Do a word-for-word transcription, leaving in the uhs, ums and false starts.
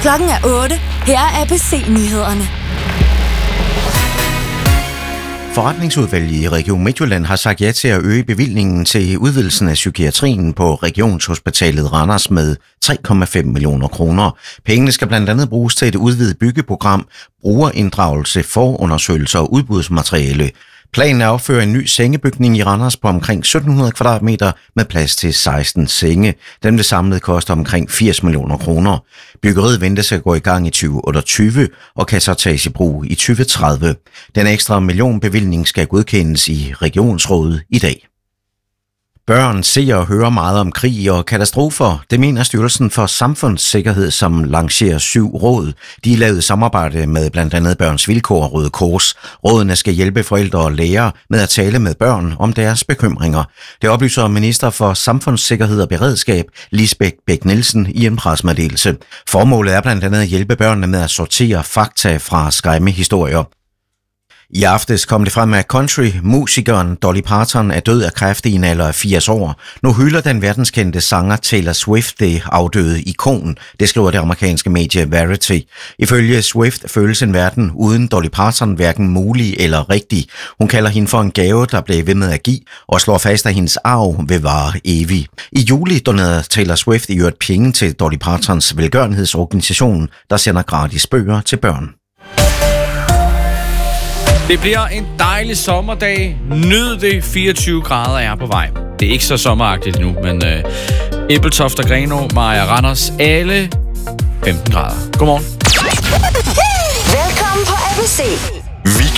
Klokken er otte. Her er A B C-nyhederne. Forretningsudvalget i Region Midtjylland har sagt ja til at øge bevillingen til udvidelsen af psykiatrien på Regionshospitalet Randers med tre komma fem millioner kroner. Pengene skal blandt andet bruges til et udvidet byggeprogram, brugerinddragelse, forundersøgelser og udbudsmateriale. Planen er at opføre en ny sengebygning i Randers på omkring sytten hundrede kvadratmeter med plads til seksten senge. Den vil samlet koste omkring firs millioner kroner. Byggeriet ventes at gå i gang i tyve otteogtyve og kan så tages i brug i tyve tredive. Den ekstra millionbevilling skal godkendes i regionsrådet i dag. Børn ser og hører meget om krig og katastrofer. Det mener Styrelsen for Samfundssikkerhed, som lancerer syv råd. De er lavet i samarbejde med blandt andet Børns Vilkår og Røde Kors. Rådene skal hjælpe forældre og lærere med at tale med børn om deres bekymringer. Det oplyser minister for Samfundssikkerhed og Beredskab, Lisbeth Bech-Nielsen, i en pressemeddelelse. Formålet er blandt andet at hjælpe børnene med at sortere fakta fra skræmmehistorier. I aftes kom det frem, at country-musikeren Dolly Parton er død af kræft i en alder af firs år. Nu hylder den verdenskendte sanger Taylor Swift det afdøde ikon, det skriver det amerikanske medie Variety. Ifølge Swift føles en verden uden Dolly Parton hverken mulig eller rigtig. Hun kalder hende for en gave, der blev ved med at give, og slår fast, at hendes arv vil vare evig. I juli donerede Taylor Swift i øvrigt penge til Dolly Partons velgørenhedsorganisation, der sender gratis bøger til børn. Det bliver en dejlig sommerdag. Nyd det. fireogtyve grader er på vej. Det er ikke så sommeragtigt nu, men øh, Ebeltoft og Grenaa, Maja, Randers, alle femten grader. Godmorgen. Velkommen på A B C.